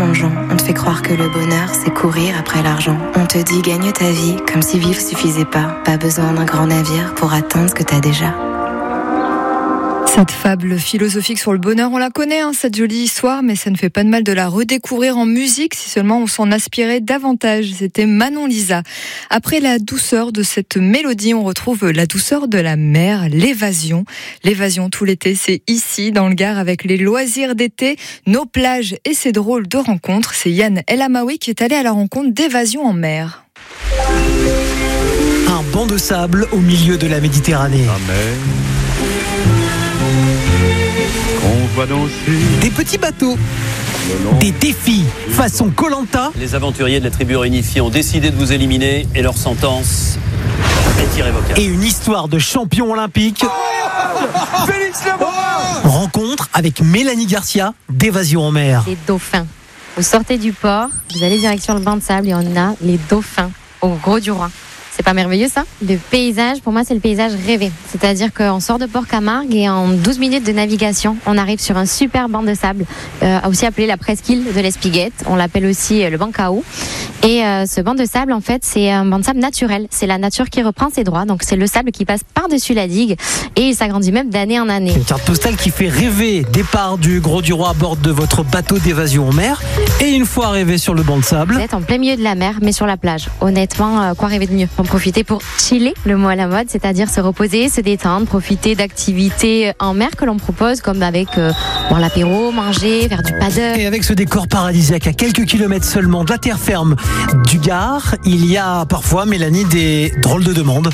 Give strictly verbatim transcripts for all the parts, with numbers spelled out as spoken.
plongeon. On te fait croire que le bonheur, c'est courir après l'argent. On te dit gagne ta vie, comme si vivre suffisait pas. Pas besoin d'un grand navire pour atteindre ce que t'as déjà. Cette fable philosophique sur le bonheur, on la connaît, hein, cette jolie histoire, mais ça ne fait pas de mal de la redécouvrir en musique si seulement on s'en aspirait davantage. C'était Manon Lisa. Après la douceur de cette mélodie, on retrouve la douceur de la mer, l'évasion. L'évasion tout l'été, c'est ici, dans le Gard, avec les loisirs d'été, nos plages et ces drôles de rencontres. C'est Yann El Amaoui qui est allé à la rencontre d'Évasion en mer. Un banc de sable au milieu de la Méditerranée. Amen. On va danser. Des petits bateaux, des défis façon Koh-Lanta. Les aventuriers de la tribu réunifiée ont décidé de vous éliminer et leur sentence est irrévocable. Et une histoire de champion olympique. Oh Félix Lebrun. Rencontre avec Mélanie Garcia d'Évasion en mer. Les dauphins. Vous sortez du port, vous allez direction le banc de sable et on a les dauphins au Gros du Roi. C'est pas merveilleux ça ? Le paysage, pour moi, c'est le paysage rêvé. C'est-à-dire qu'on sort de Port-Camargue et en douze minutes de navigation, on arrive sur un super banc de sable, euh, aussi appelé la presqu'île de l'Espiguette. On l'appelle aussi le banc K O. Et euh, ce banc de sable, en fait, c'est un banc de sable naturel. C'est la nature qui reprend ses droits. Donc c'est le sable qui passe par-dessus la digue et il s'agrandit même d'année en année. Une carte postale qui fait rêver. Départ du Gros du Roi à bord de votre bateau d'évasion en mer. Et une fois arrivé sur le banc de sable, vous êtes en plein milieu de la mer, mais sur la plage. Honnêtement, euh, quoi rêver de mieux ? On profiter pour chiller, le mot à la mode, c'est-à-dire se reposer, se détendre, profiter d'activités en mer que l'on propose, comme avec euh, boire l'apéro, manger, faire du paddle. Et avec ce décor paradisiaque à quelques kilomètres seulement de la terre ferme du Gard, il y a parfois, Mélanie, des drôles de demandes.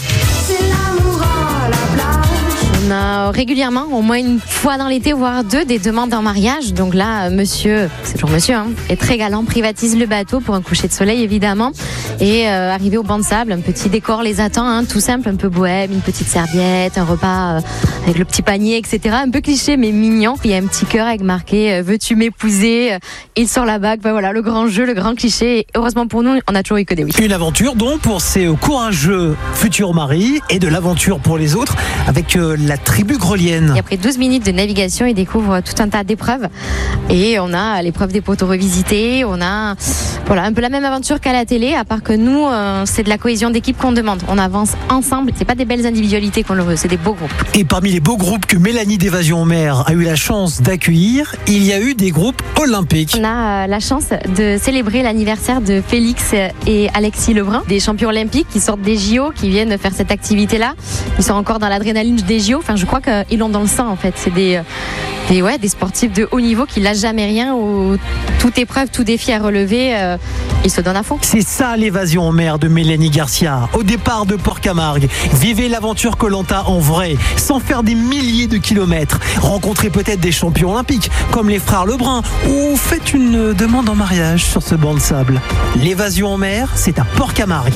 On a régulièrement, au moins une fois dans l'été, voire deux, des demandes en mariage. Donc là, monsieur, c'est toujours monsieur, hein, est très galant, privatise le bateau pour un coucher de soleil, évidemment. Et euh, arrivé au banc de sable, un petit décor les attend, hein, tout simple, un peu bohème, une petite serviette, un repas euh, avec le petit panier, et cetera. Un peu cliché, mais mignon. Il y a un petit cœur avec marqué euh, « Veux-tu m'épouser ?» Il sort la bague, ben voilà, le grand jeu, le grand cliché. Et heureusement pour nous, on a toujours eu que des oui. Une aventure donc pour ces courageux futurs maris et de l'aventure pour les autres avec euh, la tribu grelienne. Et après douze minutes de navigation, ils découvrent tout un tas d'épreuves. Et on a l'épreuve des poteaux revisités, on a voilà, un peu la même aventure qu'à la télé, à part que nous, euh, c'est de la cohésion d'équipe qu'on demande. On avance ensemble, c'est pas des belles individualités qu'on le veut, c'est des beaux groupes. Et parmi les beaux groupes que Mélanie d'Évasion en mer a eu la chance d'accueillir, il y a eu des groupes olympiques. On a euh, la chance de célébrer l'anniversaire de Félix et Alexis Lebrun, des champions olympiques qui sortent des J O, qui viennent faire cette activité-là. Ils sont encore dans l'adrénaline des J O. Enfin, je crois qu'ils l'ont dans le sang, en fait. C'est des, des, ouais, des sportifs de haut niveau qui lâchent jamais rien, où toute épreuve, tout défi à relever, euh, ils se donnent à fond. C'est ça l'Évasion en mer de Mélanie Garcia. Au départ de Port-Camargue, vivez l'aventure Koh-Lanta en vrai, sans faire des milliers de kilomètres. Rencontrez peut-être des champions olympiques, comme les frères Lebrun, ou faites une demande en mariage sur ce banc de sable. L'Évasion en mer, c'est à Port-Camargue.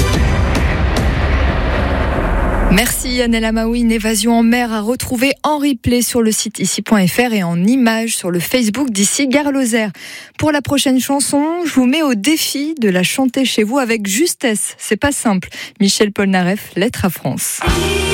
Merci Yann El Amaoui, une évasion en mer à retrouver en replay sur le site ici point f r et en images sur le Facebook d'ici Gare Lozère. Pour la prochaine chanson, je vous mets au défi de la chanter chez vous avec justesse. C'est pas simple. Michel Polnareff, Lettre à France.